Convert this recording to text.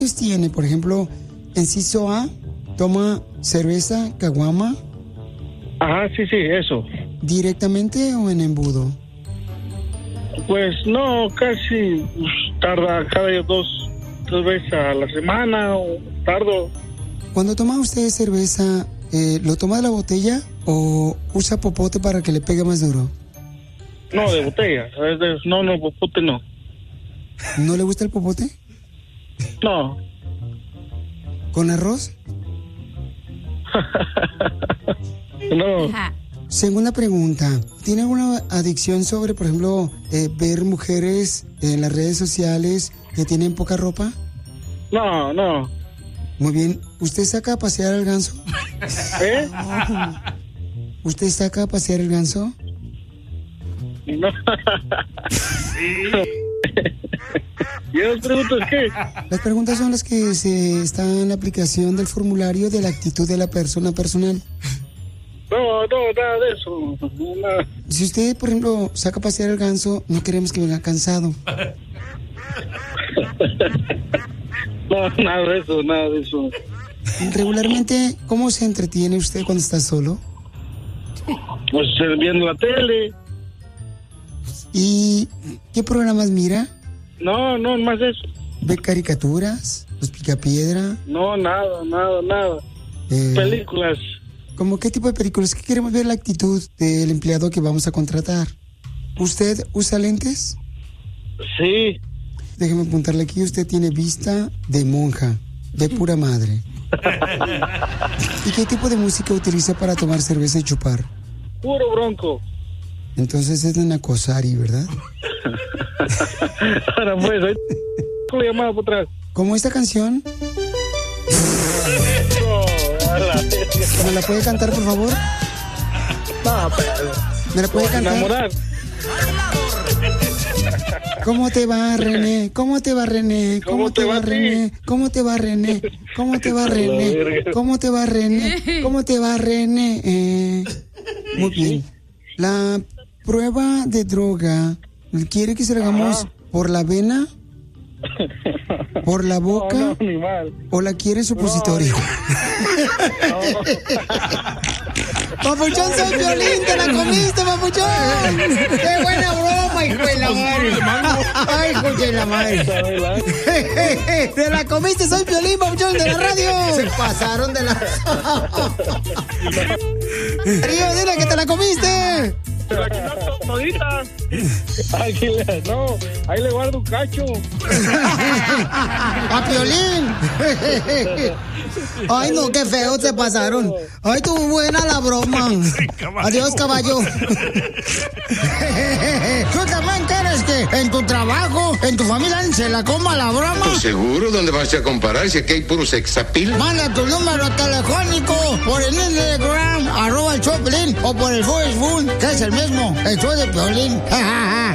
tiene? Por ejemplo, inciso A, toma cerveza, caguama. Ajá, sí, eso. ¿Directamente o en embudo? Pues no, casi tarda cada 2-3 veces a la semana o tardo. Cuando toma usted cerveza, ¿lo toma de la botella o usa popote para que le pegue más duro? No, de botella. No, popote no. ¿No le gusta el popote? No. ¿Con arroz? No. Segunda pregunta. ¿Tiene alguna adicción sobre, por ejemplo, ver mujeres en las redes sociales que tienen poca ropa? No. Muy bien. ¿Usted saca a pasear al ganso? ¿Eh? ¿Usted saca a pasear el ganso? No. ¿Y las preguntas qué? Las preguntas son las que están en la aplicación del formulario de la actitud de la persona personal. No, nada de eso. Nada. Si usted, por ejemplo, saca a pasear el ganso, no queremos que venga cansado. No, nada de eso. Regularmente, ¿cómo se entretiene usted cuando está solo? Pues viendo la tele. ¿Y qué programas mira? No, más de eso. ¿Ve caricaturas? ¿Los Picapiedra? No, nada. Películas. ¿Cómo qué tipo de películas? ¿Qué queremos ver la actitud del empleado que vamos a contratar? ¿Usted usa lentes? Sí. Déjeme apuntarle aquí, usted tiene vista de monja, de pura madre. ¿Y qué tipo de música utiliza para tomar cerveza y chupar? Puro bronco. Entonces es de Nacosari, ¿verdad? Ahora pues, ahí le llamaba por atrás. ¿Cómo esta canción? ¿Me la puede cantar, por favor? No, pero... ¿Me la puede cantar? Enamorar. ¿Cómo te va, René? ¿Cómo te va, René? ¿Cómo te va, René? ¿Cómo te va, René? ¿Cómo te va, René? ¿Cómo te va, René? ¿Cómo te va, René? Muy bien. La prueba de droga, ¿quiere que se la hagamos por la vena? ¿Por la boca? No, ni mal. ¿O la quiere supositorio? Papuchón, soy Piolín, te la comiste, papuchón. ¡Qué buena broma, hijo de la madre! ¡Ay, hijo de la madre! ¡Te la comiste, soy Piolín, papuchón, de la radio! Se pasaron de la... Río, dile que te la comiste. Se la quitó todita. No, ahí le guardo un cacho. ¡A Piolín! Ay, no, qué feo se pasaron. Ay, estuvo buena la broma. Adiós, caballo. ¿Tú también quieres que en tu trabajo, en tu familia, se la coma la broma? Pues seguro, ¿dónde vas a comparar si aquí hay puro sexapil? Manda tu número telefónico por el Instagram, @el Choplin, o por el Facebook, que es el mismo, el show de Piolín.